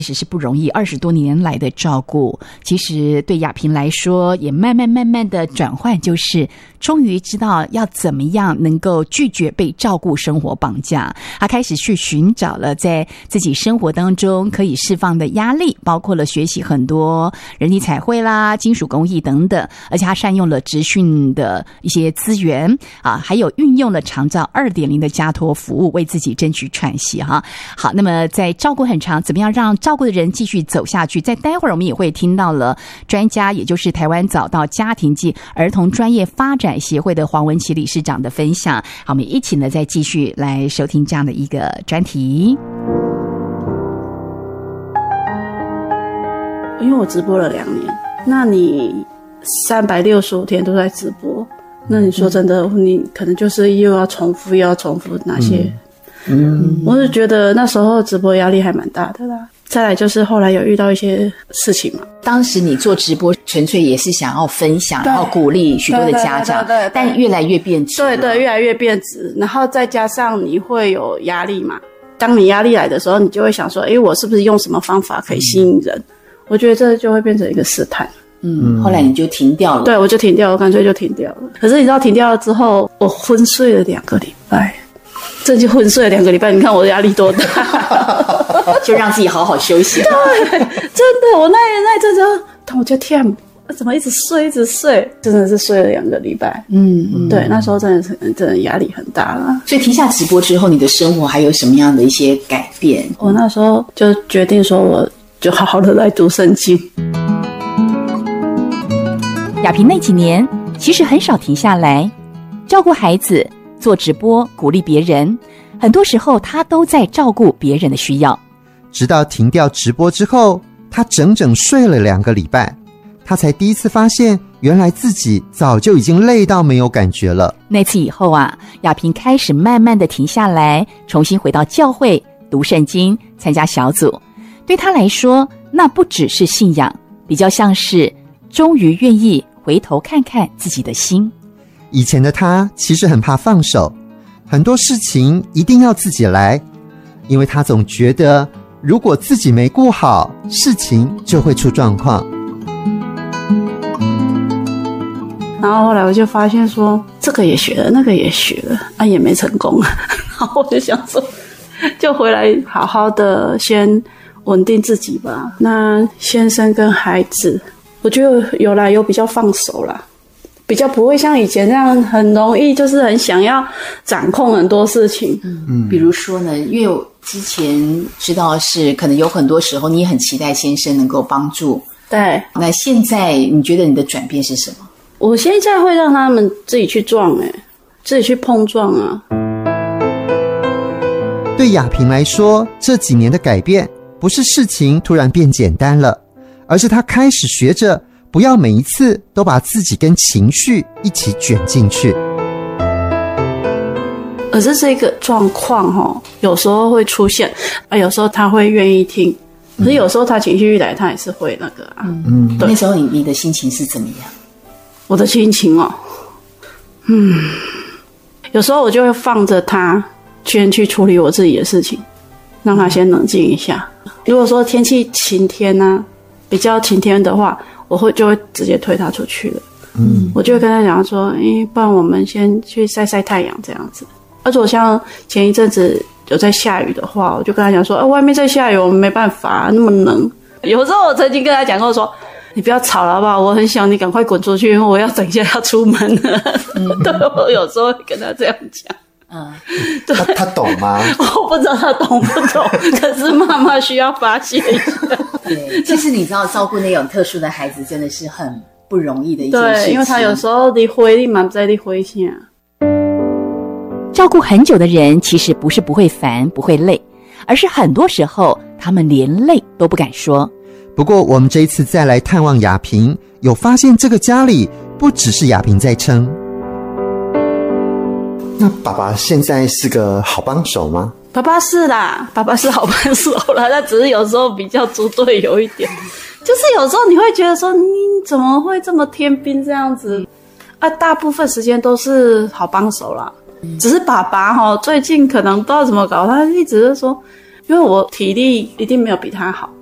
其实是不容易，20多年来的照顾，其实对雅萍来说也慢慢的转换，就是终于知道要怎么样能够拒绝被照顾生活绑架。他开始去寻找了在自己生活当中可以释放的压力，包括了学习很多人体彩绘啦、金属工艺等等，而且他善用了职训的一些资源啊，还有运用了长照 2.0 的家托服务，为自己争取喘息哈。好，那么在照顾很长，怎么样让照顾的人继续走下去？在待会儿我们也会听到了专家，也就是台湾早到家庭暨儿童专业发展协会的黄文琪理事长的分享。好，我们一起呢再继续来收听这样的一个专题。 因为我直播了2年，那你365天都在直播，那你说真的，你可能就是又要重复哪些？我是觉得那时候直播压力还蛮大的啦。再来就是后来有遇到一些事情嘛。 当时你做直播纯粹也是想要分享，然后鼓励许多的家长，但越来越变质。 对，越来越变质，然后再加上你会有压力嘛。当你压力来的时候，你就会想说，我是不是用什么方法可以吸引人？我觉得这就会变成一个试探。 后来你就停掉了。 对，我就停掉了，我干脆就停掉了。可是你知道停掉了之后，我昏睡了2个礼拜。这就昏睡了2个礼拜，你看我的压力多大。 就让自己好好休息。 对，真的，我那一阵子我就天，怎么一直睡，真的是睡了2个礼拜。对，那时候真的压力很大了。 所以停下直播之后，你的生活还有什么样的一些改变？ 我那时候就决定说，我就好好的来读圣经。 雅萍那几年其实很少停下来照顾孩子，做直播鼓励别人，很多时候他都在照顾别人的需要。 直到停掉直播之后，他整整睡了2个礼拜，他才第一次发现原来自己早就已经累到没有感觉了。 那次以后啊，雅萍开始慢慢的停下来，重新回到教会读圣经，参加小组。对他来说，那不只是信仰，比较像是终于愿意回头看看自己的心。 以前的他其实很怕放手，很多事情一定要自己来，因为他总觉得如果自己没顾好，事情就会出状况。 然后后来我就发现说，这个也学了，那个也学了，也没成功。然后我就想说，就回来好好的先稳定自己吧。那先生跟孩子，我觉得有来有比较放手啦，比较不会像以前这样很容易就是很想要掌控很多事情。 比如说呢，因为我之前知道是可能有很多时候你也很期待先生能够帮助。 对。 那现在你觉得你的转变是什么？ 我现在会让他们自己去撞，自己去碰撞啊。 对雅萍来说，这几年的改变不是事情突然变简单了，而是她开始学着不要每一次都把自己跟情绪一起卷进去。 可是这个状况有时候会出现，有时候他会愿意听，可是有时候他情绪一来，他也是会那个啊。对。 那时候你的心情是怎么样？ 我的心情有时候我就会放着他先去处理我自己的事情，让他先冷静一下。如果说天气晴天啊，比较晴天的话，就会直接推他出去了。我就会跟他讲说，不然我们先去晒晒太阳这样子。而且像前一阵子有在下雨的话，我就跟他讲说，外面在下雨，我们没办法，那么冷。有时候我曾经跟他讲过说，你不要吵了好不好？我很想你赶快滚出去，因为我等一下要出门了。对，我有时候会跟他这样讲。 他懂吗？ 我不知道他懂不懂，可是妈妈需要发泄一下。 对，其实你知道照顾那种特殊的孩子真的是很不容易的一件事情。 对，因为他有时候你嘛不知道你回啥。 照顾很久的人其实不是不会烦不会累，而是很多时候他们连累都不敢说。 不过我们这一次再来探望雅萍，有发现这个家里不只是雅萍在撑。那爸爸现在是个好帮手吗？ 爸爸是啦，爸爸是好帮手啦，但只是有时候比较猪队友一点。就是有时候你会觉得说，你怎么会这么天兵这样子？大部分时间都是好帮手啦。只是爸爸最近可能不知道怎么搞，他一直是说，因为我体力一定没有比他好，